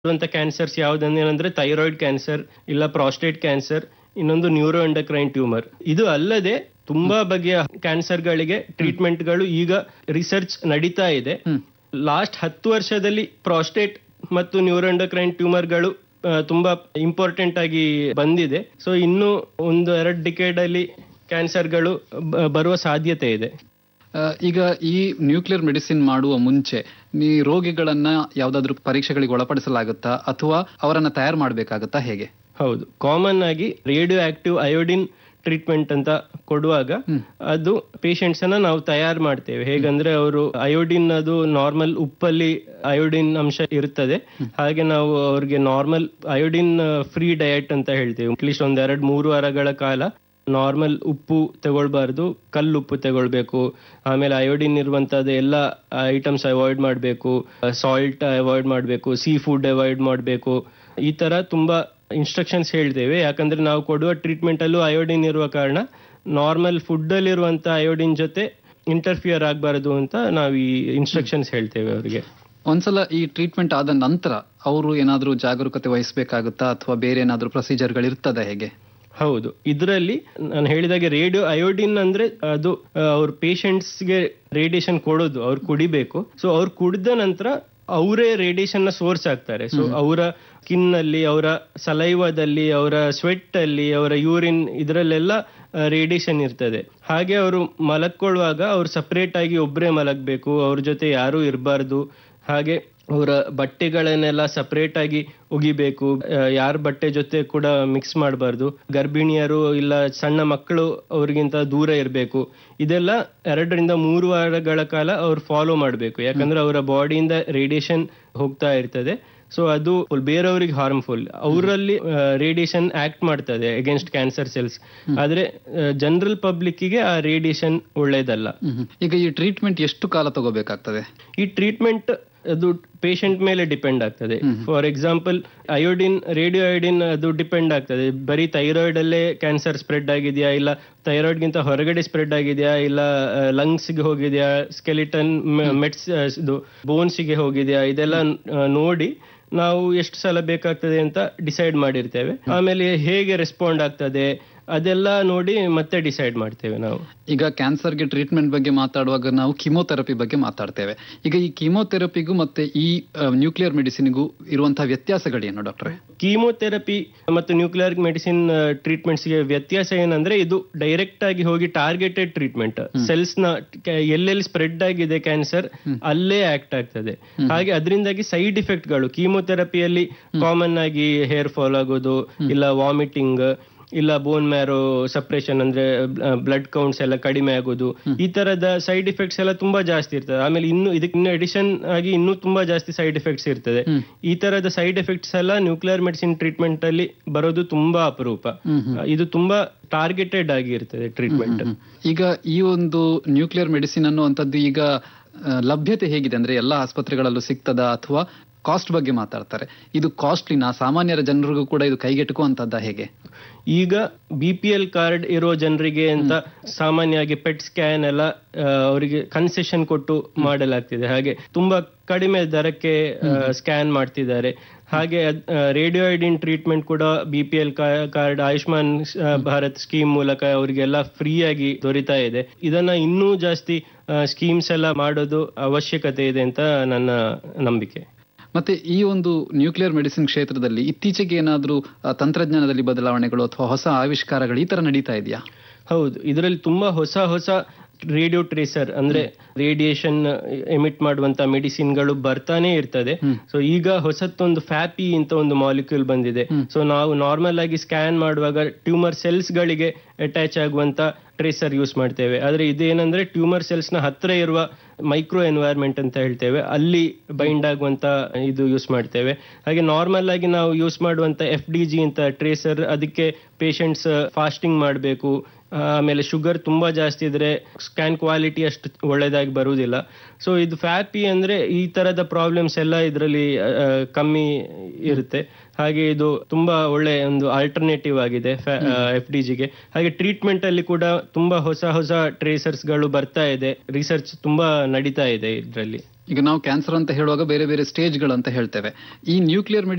ಇರುವಂತ cancers ಯಾವ್ದಂದ್ರೆ thyroid cancer, ಇಲ್ಲ prostate cancer, ಇನ್ನೊಂದು ನ್ಯೂರೋ ಎಂಡೋಕ್ರೈನ್ ಟ್ಯೂಮರ್. ಇದು ಅಲ್ಲದೆ ತುಂಬಾ ಬಗೆಯ ಕ್ಯಾನ್ಸರ್ಗಳಿಗೆ ಟ್ರೀಟ್ಮೆಂಟ್ಗಳು ಈಗ ರಿಸರ್ಚ್ ನಡೀತಾ ಇದೆ. ಲಾಸ್ಟ್ 10 ವರ್ಷದಲ್ಲಿ ಪ್ರಾಸ್ಟೇಟ್ ಮತ್ತು ನ್ಯೂರೋ ಎಂಡೋಕ್ರೈನ್ ಟ್ಯೂಮರ್ಗಳು ತುಂಬಾ ಇಂಪಾರ್ಟೆಂಟ್ ಆಗಿ ಬಂದಿದೆ. ಸೊ ಇನ್ನು 1-2 ಡಿಕೇಡ್ ಅಲ್ಲಿ ಕ್ಯಾನ್ಸರ್ಗಳು ಬರುವ ಸಾಧ್ಯತೆ ಇದೆ. ಈಗ ಈ ನ್ಯೂಕ್ಲಿಯರ್ ಮೆಡಿಸಿನ್ ಮಾಡುವ ಮುಂಚೆ ಈ ರೋಗಿಗಳನ್ನ ಯಾವ್ದಾದ್ರು ಪರೀಕ್ಷೆಗಳಿಗೆ ಒಳಪಡಿಸಲಾಗುತ್ತಾ ಅಥವಾ ಅವರನ್ನ ತಯಾರು ಮಾಡಬೇಕಾಗುತ್ತಾ, ಹೇಗೆ? ಹೌದು, ಕಾಮನ್ ಆಗಿ ರೇಡಿಯೋ ಆಕ್ಟಿವ್ ಅಯೋಡಿನ್ ಟ್ರೀಟ್ಮೆಂಟ್ ಅಂತ ಕೊಡುವಾಗ ಅದು ಪೇಷಂಟ್ಸ್ ಅನ್ನ ನಾವು ತಯಾರು ಮಾಡ್ತೇವೆ. ಹೇಗಂದ್ರೆ ಅವರು ಅಯೋಡಿನ್, ಅದು ನಾರ್ಮಲ್ ಉಪ್ಪಲ್ಲಿ ಅಯೋಡಿನ್ ಅಂಶ ಇರ್ತದೆ. ಹಾಗೆ ನಾವು ಅವ್ರಿಗೆ ನಾರ್ಮಲ್ ಅಯೋಡಿನ್ ಫ್ರೀ ಡಯಟ್ ಅಂತ ಹೇಳ್ತೇವೆ. ಅಟ್ಲೀಸ್ಟ್ 1-2-3 ವಾರಗಳ ಕಾಲ ನಾರ್ಮಲ್ ಉಪ್ಪು ತಗೊಳ್ಬಾರ್ದು, ಕಲ್ಲುಪ್ಪು ತಗೊಳ್ಬೇಕು. ಆಮೇಲೆ ಅಯೋಡಿನ್ ಇರುವಂತದ್ದು ಎಲ್ಲ ಐಟಮ್ಸ್ ಅವಾಯ್ಡ್ ಮಾಡಬೇಕು, ಸಾಲ್ಟ್ ಅವಾಯ್ಡ್ ಮಾಡಬೇಕು, ಸೀ ಫುಡ್ ಅವಾಯ್ಡ್ ಮಾಡಬೇಕು. ಈ ತರ ತುಂಬಾ ಇನ್ಸ್ಟ್ರಕ್ಷನ್ಸ್ ಹೇಳ್ತೇವೆ. ಯಾಕಂದ್ರೆ ನಾವು ಕೊಡುವ ಟ್ರೀಟ್ಮೆಂಟ್ ಅಲ್ಲೂ ಅಯೋಡಿನ್ ಇರುವ ಕಾರಣ ನಾರ್ಮಲ್ ಫುಡ್ ಅಲ್ಲಿ ಇರುವಂತ ಅಯೋಡಿನ್ ಜೊತೆ ಇಂಟರ್ಫಿಯರ್ ಆಗಬಾರದು ಅಂತ ನಾವು ಈ ಇನ್ಸ್ಟ್ರಕ್ಷನ್ಸ್ ಹೇಳ್ತೇವೆ ಅವರಿಗೆ. ಒಂದ್ಸಲ ಈ ಟ್ರೀಟ್ಮೆಂಟ್ ಆದ ನಂತರ ಅವರು ಏನಾದ್ರೂ ಜಾಗರೂಕತೆ ವಹಿಸಬೇಕಾಗುತ್ತಾ ಅಥವಾ ಬೇರೆ ಏನಾದ್ರೂ ಪ್ರೊಸೀಜರ್ಗಳು ಇರ್ತದ, ಹೇಗೆ? ಹೌದು, ಇದರಲ್ಲಿ ನಾನು ಹೇಳಿದಾಗೆ ರೇಡಿಯೋ ಅಯೋಡಿನ್ ಅಂದ್ರೆ ಅದು ಅವ್ರ ಪೇಷಂಟ್ಸ್ಗೆ ರೇಡಿಯೇಷನ್ ಕೊಡೋದು, ಅವ್ರು ಕುಡಿಬೇಕು. ಸೊ ಅವ್ರು ಕುಡಿದ ನಂತರ ಅವರೇ ರೇಡಿಯೇಷನ್ ನ ಸೋರ್ಸ್ ಆಗ್ತಾರೆ. ಸೊ ಅವರ ಸ್ಕಿನ್ ಅಲ್ಲಿ, ಅವರ ಸಲೈವಾದಲ್ಲಿ, ಅವರ ಸ್ವೆಟ್ ಅಲ್ಲಿ, ಅವರ ಯೂರಿನ್, ಇದರಲ್ಲೆಲ್ಲ ರೇಡಿಯೇಷನ್ ಇರ್ತದೆ. ಹಾಗೆ ಅವರು ಮಲಕ್ಕೊಳ್ಳುವಾಗ ಅವ್ರು ಸಪರೇಟ್ ಆಗಿ ಒಬ್ಬರೇ ಮಲಗಬೇಕು, ಅವ್ರ ಜೊತೆ ಯಾರೂ ಇರಬಾರ್ದು. ಹಾಗೆ ಅವರ ಬಟ್ಟೆಗಳನ್ನೆಲ್ಲ ಸಪರೇಟ್ ಆಗಿ ಒಗಿಬೇಕು, ಯಾರ ಬಟ್ಟೆ ಜೊತೆ ಕೂಡ ಮಿಕ್ಸ್ ಮಾಡಬಾರ್ದು. ಗರ್ಭಿಣಿಯರು ಇಲ್ಲ ಸಣ್ಣ ಮಕ್ಕಳು ಅವ್ರಿಗಿಂತ ದೂರ ಇರಬೇಕು. ಇದೆಲ್ಲ 2-3 ವಾರಗಳ ಕಾಲ ಅವ್ರು ಫಾಲೋ ಮಾಡಬೇಕು. ಯಾಕಂದ್ರೆ ಅವರ ಬಾಡಿಯಿಂದ ರೇಡಿಯೇಷನ್ ಹೋಗ್ತಾ ಇರ್ತದೆ. ಸೊ ಅದು ಬೇರೆಯವ್ರಿಗೆ ಹಾರ್ಮ್ಫುಲ್. ಅವರಲ್ಲಿ ರೇಡಿಯೇಷನ್ ಆಕ್ಟ್ ಮಾಡ್ತದೆ ಅಗೇನ್ಸ್ಟ್ ಕ್ಯಾನ್ಸರ್ ಸೆಲ್ಸ್. ಆದ್ರೆ ಜನರಲ್ ಪಬ್ಲಿಕ್ಕಿಗೆ ಆ ರೇಡಿಯೇಷನ್ ಒಳ್ಳೇದಲ್ಲ. ಈಗ ಈ ಟ್ರೀಟ್ಮೆಂಟ್ ಎಷ್ಟು ಕಾಲ ತಗೋಬೇಕಾಗ್ತದೆ? ಈ ಟ್ರೀಟ್ಮೆಂಟ್ ಅದು ಪೇಷಂಟ್ ಮೇಲೆ ಡಿಪೆಂಡ್ ಆಗ್ತದೆ. For example iodine, radio iodine ಅದು ಡಿಪೆಂಡ್ ಆಗ್ತದೆ. ಬರೀ ಥೈರಾಯ್ಡ್ ಅಲ್ಲೇ ಕ್ಯಾನ್ಸರ್ ಸ್ಪ್ರೆಡ್ ಆಗಿದೆಯಾ, ಇಲ್ಲ ಥೈರಾಯ್ಡ್ ಗಿಂತ ಹೊರಗಡೆ ಸ್ಪ್ರೆಡ್ ಆಗಿದೆಯಾ, ಇಲ್ಲ ಲಂಗ್ಸ್ ಗೆ ಹೋಗಿದೆಯಾ, ಸ್ಕೆಲಿಟನ್ ಮೆಟ್ಸ್ ಬೋನ್ಸ್ ಗೆ ಹೋಗಿದೆಯಾ, ಇದೆಲ್ಲ ನೋಡಿ ನಾವು ಎಷ್ಟು ಸಲ ಬೇಕಾಗ್ತದೆ ಅಂತ ಡಿಸೈಡ್ ಮಾಡಿರ್ತೇವೆ. ಆಮೇಲೆ ಹೇಗೆ ರೆಸ್ಪಾಂಡ್ ಆಗ್ತದೆ ಅದೆಲ್ಲ ನೋಡಿ ಮತ್ತೆ ಡಿಸೈಡ್ ಮಾಡ್ತೇವೆ ನಾವು. ಈಗ ಕ್ಯಾನ್ಸರ್ಗೆ ಟ್ರೀಟ್ಮೆಂಟ್ ಬಗ್ಗೆ ಮಾತಾಡುವಾಗ ನಾವು ಕೀಮೋಥೆರಪಿ ಬಗ್ಗೆ ಮಾತಾಡ್ತೇವೆ. ಈಗ ಈ ಕೀಮೋಥೆರಪಿಗೂ ಮತ್ತೆ ಈ ನ್ಯೂಕ್ಲಿಯರ್ ಮೆಡಿಸಿನ್ಗೂ ಇರುವಂತಹ ವ್ಯತ್ಯಾಸಗಳೇನು ಡಾಕ್ಟ್ರೆ? ಕೀಮೋಥೆರಪಿ ಮತ್ತು ನ್ಯೂಕ್ಲಿಯರ್ ಮೆಡಿಸಿನ್ ಟ್ರೀಟ್ಮೆಂಟ್ಸ್ ಗೆ ವ್ಯತ್ಯಾಸ ಏನಂದ್ರೆ, ಇದು ಡೈರೆಕ್ಟ್ ಆಗಿ ಹೋಗಿ ಟಾರ್ಗೆಟೆಡ್ ಟ್ರೀಟ್ಮೆಂಟ್. ಸೆಲ್ಸ್ ನ ಎಲ್ಲೆಲ್ಲಿ ಸ್ಪ್ರೆಡ್ ಆಗಿದೆ ಕ್ಯಾನ್ಸರ್ ಅಲ್ಲೇ ಆಕ್ಟ್ ಆಗ್ತದೆ. ಹಾಗೆ ಅದರಿಂದಾಗಿ ಸೈಡ್ ಇಫೆಕ್ಟ್ ಗಳು ಕೀಮೋಥೆರಪಿಯಲ್ಲಿ ಕಾಮನ್ ಆಗಿ ಹೇರ್ ಫಾಲ್ ಆಗೋದು, ಇಲ್ಲ ವಾಮಿಟಿಂಗ್, ಇಲ್ಲ ಬೋನ್ ಮ್ಯಾರೋ ಸಪ್ರೆಷನ್ ಅಂದ್ರೆ ಬ್ಲಡ್ ಕೌಂಟ್ಸ್ ಎಲ್ಲ ಕಡಿಮೆ ಆಗೋದು, ಈ ತರದ ಸೈಡ್ ಇಫೆಕ್ಟ್ಸ್ ಎಲ್ಲ ತುಂಬಾ ಜಾಸ್ತಿ ಇರ್ತದೆ. ಆಮೇಲೆ ಇದಕ್ಕೆ ಅಡಿಷನ್ ಆಗಿ ಇನ್ನೂ ತುಂಬಾ ಜಾಸ್ತಿ ಸೈಡ್ ಎಫೆಕ್ಟ್ಸ್ ಇರ್ತದೆ. ಈ ತರದ ಸೈಡ್ ಎಫೆಕ್ಟ್ಸ್ ಎಲ್ಲ ನ್ಯೂಕ್ಲಿಯರ್ ಮೆಡಿಸಿನ್ ಟ್ರೀಟ್ಮೆಂಟ್ ಅಲ್ಲಿ ಬರೋದು ತುಂಬಾ ಅಪರೂಪ. ಇದು ತುಂಬಾ ಟಾರ್ಗೆಟೆಡ್ ಆಗಿ ಇರ್ತದೆ ಟ್ರೀಟ್ಮೆಂಟ್. ಈಗ ಈ ಒಂದು ನ್ಯೂಕ್ಲಿಯರ್ ಮೆಡಿಸಿನ್ ಅನ್ನುವಂಥದ್ದು ಈಗ ಲಭ್ಯತೆ ಹೇಗಿದೆ ಅಂದ್ರೆ ಎಲ್ಲಾ ಆಸ್ಪತ್ರೆಗಳಲ್ಲೂ ಸಿಗ್ತದಾ ಅಥವಾ ಕಾಸ್ಟ್ ಬಗ್ಗೆ ಮಾತಾಡ್ತಾರೆ? ಇದು ಕಾಸ್ಟ್ಲಿನಾ? ಸಾಮಾನ್ಯರ ಜನರಿಗೂ ಕೂಡ ಇದು ಕೈಗೆಟುಕುವಂತದ್ದ, ಹೇಗೆ? ಈಗ BPL ಕಾರ್ಡ್ ಇರೋ ಜನರಿಗೆ ಅಂತ ಸಾಮಾನ್ಯವಾಗಿ ಪೆಟ್ ಸ್ಕ್ಯಾನ್ ಎಲ್ಲ ಅವರಿಗೆ ಕನ್ಸೆಷನ್ ಕೊಟ್ಟು ಮಾಡಲಾಗ್ತಿದೆ. ಹಾಗೆ ತುಂಬಾ ಕಡಿಮೆ ದರಕ್ಕೆ ಸ್ಕ್ಯಾನ್ ಮಾಡ್ತಿದ್ದಾರೆ. ಹಾಗೆ ರೇಡಿಯೋ ಅಯೋಡಿನ್ ಟ್ರೀಟ್ಮೆಂಟ್ ಕೂಡ BPL card, Ayushman Bharat scheme ಮೂಲಕ ಅವರಿಗೆಲ್ಲ ಫ್ರೀ ಆಗಿ ದೊರೀತಾ ಇದೆ. ಇದನ್ನ ಇನ್ನೂ ಜಾಸ್ತಿ ಸ್ಕೀಮ್ಸ್ ಎಲ್ಲ ಮಾಡೋದು ಅವಶ್ಯಕತೆ ಇದೆ ಅಂತ ನನ್ನ ನಂಬಿಕೆ. ಮತ್ತೆ ಈ ಒಂದು ನ್ಯೂಕ್ಲಿಯರ್ ಮೆಡಿಸಿನ್ ಕ್ಷೇತ್ರದಲ್ಲಿ ಇತ್ತೀಚೆಗೆ ಏನಾದ್ರೂ ತಂತ್ರಜ್ಞಾನದಲ್ಲಿ ಬದಲಾವಣೆಗಳು ಅಥವಾ ಹೊಸ ಆವಿಷ್ಕಾರಗಳು ಈ ತರ ನಡೀತಾ ಇದೆಯಾ? ಹೌದು, ಇದರಲ್ಲಿ ತುಂಬಾ ಹೊಸ ರೇಡಿಯೋ ಟ್ರೇಸರ್ ಅಂದ್ರೆ ರೇಡಿಯೇಷನ್ ಎಮಿಟ್ ಮಾಡುವಂತ ಮೆಡಿಸಿನ್ಗಳು ಬರ್ತಾನೆ ಇರ್ತದೆ. ಸೊ ಈಗ ಹೊಸತ್ತೊಂದು ಫ್ಯಾಪಿ ಅಂತ ಒಂದು ಮಾಲಿಕ್ಯೂಲ್ ಬಂದಿದೆ. ಸೊ ನಾವು ನಾರ್ಮಲ್ ಆಗಿ ಸ್ಕ್ಯಾನ್ ಮಾಡುವಾಗ ಟ್ಯೂಮರ್ ಸೆಲ್ಸ್ ಗಳಿಗೆ ಅಟ್ಯಾಚ್ ಆಗುವಂತ ಟ್ರೇಸರ್ ಯೂಸ್ ಮಾಡ್ತೇವೆ. ಆದ್ರೆ ಇದೇನಂದ್ರೆ ಟ್ಯೂಮರ್ ಸೆಲ್ಸ್ ನ ಹತ್ರ ಇರುವ ಮೈಕ್ರೋ ಎನ್ವೈರ್ಮೆಂಟ್ ಅಂತ ಹೇಳ್ತೇವೆ, ಅಲ್ಲಿ ಬೈಂಡ್ ಆಗುವಂತ ಇದು ಯೂಸ್ ಮಾಡ್ತೇವೆ. ಹಾಗೆ ನಾರ್ಮಲ್ ಆಗಿ ನಾವು ಯೂಸ್ ಮಾಡುವಂತ FDG ಅಂತ ಟ್ರೇಸರ್, ಅದಕ್ಕೆ ಪೇಷಂಟ್ಸ್ ಫಾಸ್ಟಿಂಗ್ ಮಾಡಬೇಕು. ಆಮೇಲೆ ಶುಗರ್ ತುಂಬಾ ಜಾಸ್ತಿ ಇದ್ರೆ ಸ್ಕ್ಯಾನ್ ಕ್ವಾಲಿಟಿ ಅಷ್ಟು ಒಳ್ಳೇದಾಗಿ ಬರುವುದಿಲ್ಲ. ಸೊ ಇದು ಫ್ಯಾಪಿ ಅಂದ್ರೆ ಈ ತರದ ಪ್ರಾಬ್ಲಮ್ಸ್ ಎಲ್ಲ ಇದರಲ್ಲಿ ಕಮ್ಮಿ ಇರುತ್ತೆ. ಹಾಗೆ ಇದು ತುಂಬಾ ಒಳ್ಳೆ ಒಂದು ಆಲ್ಟರ್ನೇಟಿವ್ ಆಗಿದೆ FDGಗೆ. ಹಾಗೆ ಟ್ರೀಟ್ಮೆಂಟ್ ಅಲ್ಲಿ ಕೂಡ ತುಂಬಾ ಹೊಸ ಟ್ರೇಸರ್ಸ್ ಗಳು ಬರ್ತಾ ಇದೆ. ರಿಸರ್ಚ್ ತುಂಬಾ ನಡೀತಾ ಇದೆ ಇದರಲ್ಲಿ. ಈಗ ನಾವು ಕ್ಯಾನ್ಸರ್ ಅಂತ ಹೇಳುವಾಗ ಬೇರೆ ಬೇರೆ ಸ್ಟೇಜ್ಗಳು ಅಂತ ಹೇಳ್ತೇವೆ. ಈ ನ್ಯೂಕ್ಲಿಯರ್